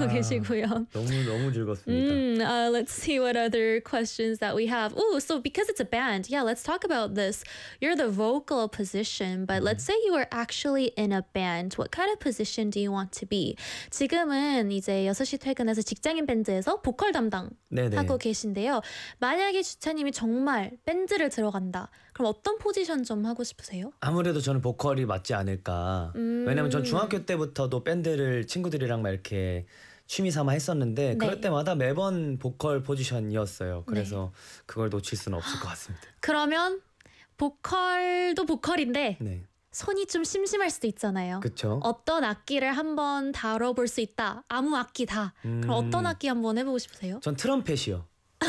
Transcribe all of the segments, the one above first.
계시고요. 너무 즐겁습니다. Let's see what other questions that we have. Oh, so because it's a band, yeah, let's talk about this. You're the vocal position, but let's say you were actually in a band. What kind of position do you want to be? 지금은 이제 6시 퇴근해서 직장인 밴드에서 보컬 담당 네네. 하고 계신데요. 만약에 주차님이 정말 밴드를 들어간다. 그럼 어떤 포지션 좀 하고 싶으세요? 아무래도 저는 보컬이 맞지 않을까. 왜냐면 전 중학교 때부터도 밴드를 친구들이랑 막 이렇게 취미 삼아 했었는데 그럴 때마다 매번 보컬 포지션이었어요. 그래서 그걸 놓칠 수는 없을 것 같습니다. 그러면 보컬도 보컬인데 네. 손이 좀 심심할 수도 있잖아요. 그렇죠. 어떤 악기를 한번 다뤄볼 수 있다. 아무 악기 다. 그럼 어떤 악기 한번 해보고 싶으세요? 전 트럼펫이요.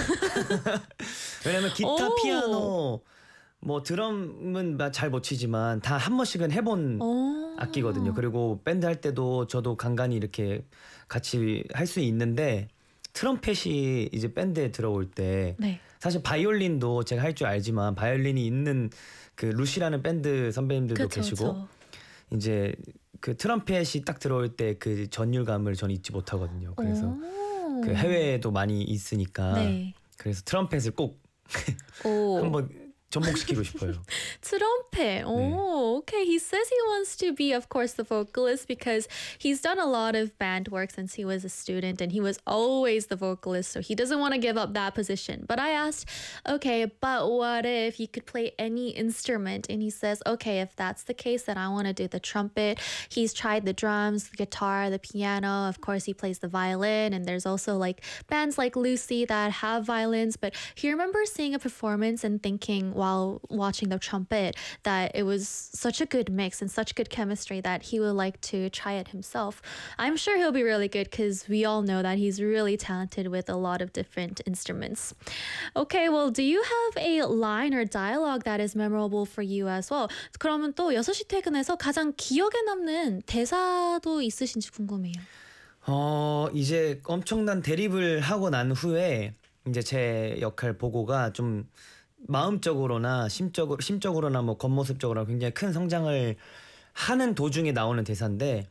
왜냐면 기타, 피아노, 뭐 드럼은 잘 못 치지만 다 한 번씩은 해본 악기거든요. 그리고 밴드 할 때도 저도 간간히 이렇게 같이 할 수 있는데 트럼펫이 이제 밴드에 들어올 때 사실 바이올린도 제가 할 줄 알지만 바이올린이 있는 그 루시라는 밴드 선배님들도 계시고 이제 그 트럼펫이 딱 들어올 때 그 전율감을 저는 잊지 못하거든요. 그래서 그 해외에도 많이 있으니까 그래서 트럼펫을 꼭 한번 접목시키고 싶어요. Trumpet. Oh, okay. He says he wants to be, of course, the vocalist because he's done a lot of band work since he was a student and he was always the vocalist. So he doesn't want to give up that position. But I asked, okay, but what if you could play any instrument? And he says, okay, if that's the case, then I want to do the trumpet. He's tried the drums, the guitar, the piano. Of course, he plays the violin. And there's also like bands like Lucy that have violins. But he remembers seeing a performance and thinking, while watching the trumpet that it was such a good mix and such good chemistry that he would like to try it himself. I'm sure he'll be really good because we all know that he's really talented with a lot of different instruments. Okay, well, do you have a line or dialogue that is memorable for you as well? 그러면 또 6시 퇴근해서 가장 기억에 남는 대사도 있으신지 궁금해요. 이제 엄청난 대립을 하고 난 후에 이제 제 역할 보고가 좀 마음적으로나 심적으로나 뭐 겉모습적으로나 굉장히 큰 성장을 하는 도중에 나오는 대사인데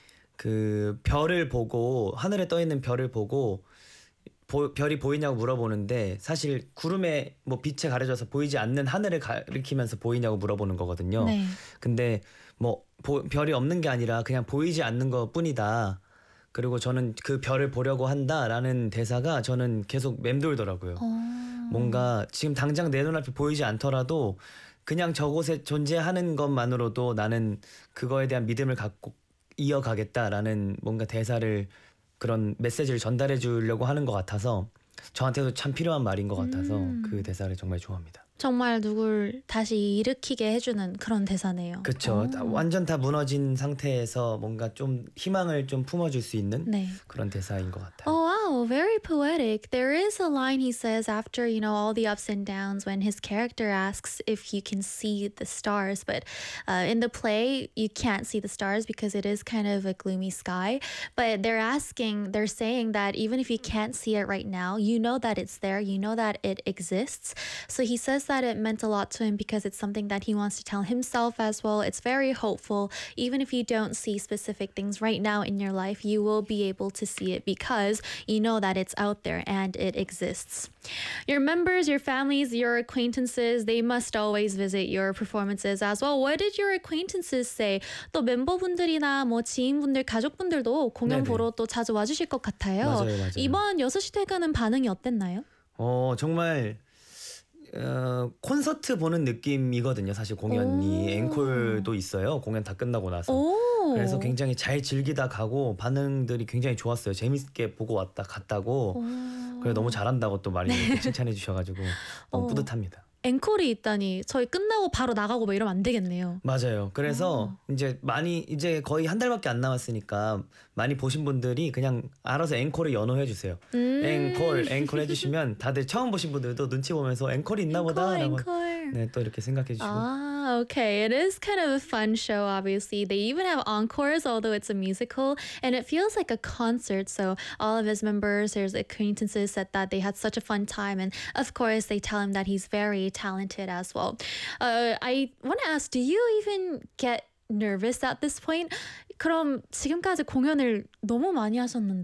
그 별을 보고 하늘에 떠 있는 별을 보고 별이 보이냐고 물어보는데 사실 구름에 뭐 빛에 가려져서 보이지 않는 하늘을 가리키면서 보이냐고 물어보는 거거든요. 근데 뭐 별이 없는 게 아니라 그냥 보이지 않는 것뿐이다. 그리고 저는 그 별을 보려고 한다라는 대사가 저는 계속 맴돌더라고요. 뭔가 지금 당장 내 눈앞에 보이지 않더라도 그냥 저곳에 존재하는 것만으로도 나는 그거에 대한 믿음을 갖고 이어가겠다라는 뭔가 대사를 그런 메시지를 전달해 주려고 하는 것 같아서 저한테도 참 필요한 말인 것 같아서 그 대사를 정말 좋아합니다. 정말 누굴 다시 일으키게 해주는 그런 대사네요. 그렇죠. 완전 다 무너진 상태에서 뭔가 좀 희망을 좀 품어줄 수 있는 그런 대사인 것 같아요. Oh wow, very poetic. There is a line he says after, you know, all the ups and downs when his character asks if you can see the stars. But in the play, you can't see the stars because it is kind of a gloomy sky. But they're saying that even if you can't see it right now, you know that it's there, you know that it exists. So he says that it meant a lot to him because it's something that he wants to tell himself as well. It's very hopeful. Even if you don't see specific things right now in your life, you will be able to see it because you know that it's out there and it exists. Your members, your families, your acquaintances, they must always visit your performances as well. What did your acquaintances say? 또 멤버분들이나 뭐 지인분들, 가족분들도 공연 보러 또 자주 와주실 것 같아요. 맞아요. 이번 6시 퇴근은 반응이 어땠나요? 정말 콘서트 보는 느낌이거든요. 사실 공연이 앵콜도 있어요. 공연 다 끝나고 나서. 그래서 굉장히 잘 즐기다 가고 반응들이 굉장히 좋았어요. 재밌게 보고 갔다고. 그래 너무 잘한다고 또 많이 칭찬해 주셔가지고 너무 뿌듯합니다. 앵콜이 있다니 저희 끝나고 바로 나가고 뭐 이러면 안 되겠네요. 맞아요. 그래서 이제 거의 한 달밖에 안 남았으니까 많이 보신 분들이 그냥 알아서 앵콜을 연호해 주세요. 앵콜 해주시면 다들 처음 보신 분들도 눈치 보면서 앵콜이 있나 보다 라고 네, 또 이렇게 생각해 주시고. Okay. It is kind of a fun show, obviously. They even have encores, although it's a musical, and it feels like a concert. So all of his members, his acquaintances said that they had such a fun time. And of course, they tell him that he's very talented as well. I want to ask, do you even get nervous at this point? 그럼 지금까지 공연을 너무 많이 하셨는데